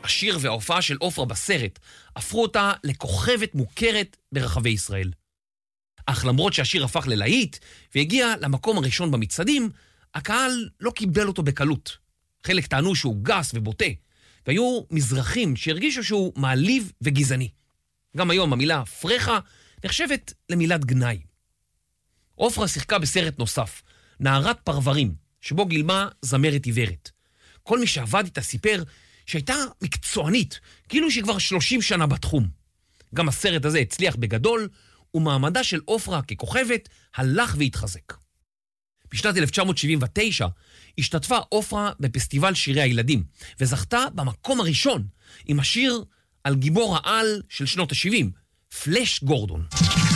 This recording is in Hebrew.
השיר וההופעה של עופרה בסרט הפכו אותה לכוכבת מוכרת ברחבי ישראל. אך למרות שהשיר הפך ללהיט והגיע למקום הראשון במצעדים, הקהל לא קיבל אותו בקלות. חלק טענו שהוא גס ובוטה, והיו מזרחים שהרגישו שהוא מעליב וגזעני. גם היום המילה פרחה נחשבת למילת גנאי. עופרה שיחקה בסרט נוסף, נערת פרברים, שבו גילמה זמרת עיוורת. כל מי שעבד איתה סיפר שהייתה מקצוענית, כאילו שהיא כבר 30 שנה בתחום. גם הסרט הזה הצליח בגדול, ומעמדה של עופרה ככוכבת הלך והתחזק. בשנת 1979 השתתפה עופרה בפסטיבל שירי הילדים, וזכתה במקום הראשון עם השיר על גיבור העל של שנות ה-70, פלאש גורדון.